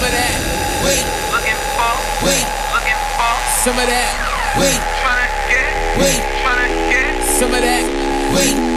Some of that. Wait. Looking for. Wait. Looking for. Some of that. Wait. Tryna get. Wait. Tryna get. Some of that. Wait.